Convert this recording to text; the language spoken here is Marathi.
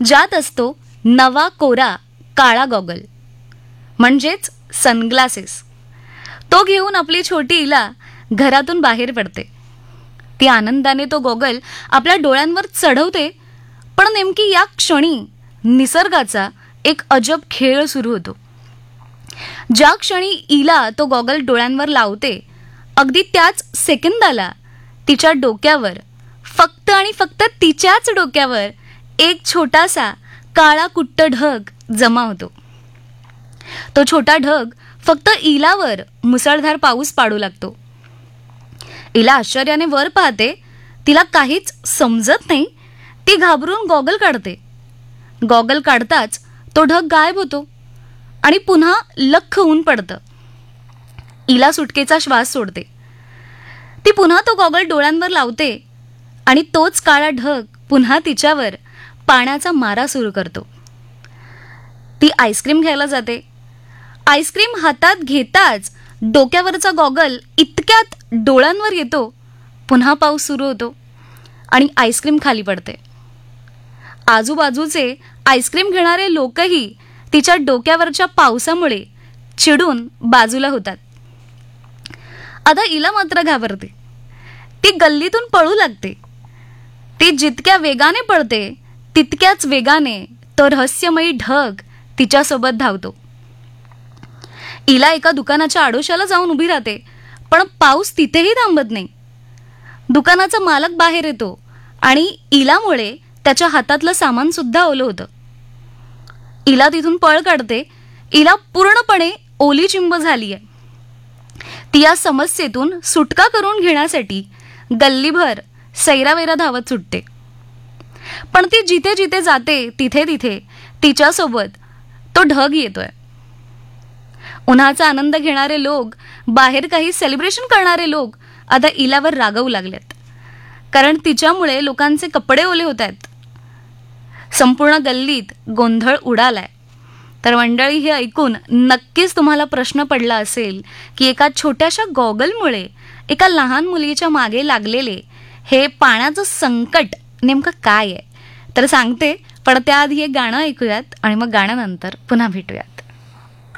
ज्यात असतो नवा कोरा काळा गॉगल म्हणजेच सनग्लासेस. तो घेऊन आपली छोटी इला घरातून बाहेर पडते. ती आनंदाने तो गॉगल आपल्या डोळ्यांवर चढवते. पण नेमकी या क्षणी निसर्गाचा एक अजब खेळ सुरू होतो. ज्या क्षणी इला तो गॉगल डोळ्यांवर लावते, अगदी त्याच सेकंदाला तिच्या डोक्यावर, फक्त आणि फक्त तिच्याच डोक्यावर एक छोटासा काळा कुट्ट ढग जमा होतो. तो छोटा ढग फक्त इलावर मुसळधार पाऊस पाडू लागतो. इला आश्चर्याने वर पाहते. तिला काहीच समजत नाही. ती घाबरून गॉगल काढते. गॉगल काढताच तो ढग गायब होतो आणि पुन्हा लख्ख ऊन पडतं. इला सुटकेचा श्वास सोडते. ती पुन्हा तो गॉगल डोळ्यांवर लावते आणि तोच काळा ढग पुन्हा तिच्यावर पाण्याचा मारा सुरू करतो. ती आईस्क्रीम घ्यायला जाते. आईस्क्रीम हातात घेताच डोक्यावरचा गॉगल इतक्यात डोळ्यांवर येतो. पुन्हा पाऊस सुरू होतो आणि आईस्क्रीम खाली पडते. आजूबाजूचे आईस्क्रीम घेणारे लोकही तिच्या डोक्यावरच्या पावसामुळे चिडून बाजूला होतात. आता इला मात्र घाबरते. ती गल्लीतून पळू लागते. ती जितक्या वेगाने पळते तितक्याच वेगाने तो रहस्यमयी ढग तिच्यासोबत धावतो. इला एका दुकानाच्या आडोशाला जाऊन उभी राहते. पण पाऊस तिथेही थांबत नाही. दुकानाचा मालक बाहेर येतो आणि इलामुळे त्याच्या हातातलं सामान सुद्धा ओलं होतं. इला तिथून पळ काढते. इला पूर्णपणे ओली चिंब झाली आहे. ती या समस्येतून सुटका करून घेण्यासाठी गल्लीभर सैरावैरा धावत सुटते. पण ती जिथे जिथे जाते तिथे तिथे तिच्यासोबत तो ढग येतोय. उन्हाचा आनंद घेणारे लोक, बाहेर काही सेलिब्रेशन करणारे लोक आता इलावर रागवू लागलेत. कारण तिच्यामुळे लोकांचे कपडे ओले होत आहेत. संपूर्ण गल्लीत गोंधळ उडालाय. तर मंडळी, हे ऐकून नक्कीच तुम्हाला प्रश्न पडला असेल की एका छोट्याशा गॉगलमुळे एका लहान मुलीच्या मागे लागलेले हे पाण्याचं संकट नेमकं काय आहे. तर सांगते, पण त्याआधी एक गाणं ऐकूयात आणि मग गाण्यानंतर पुन्हा भेटूयात.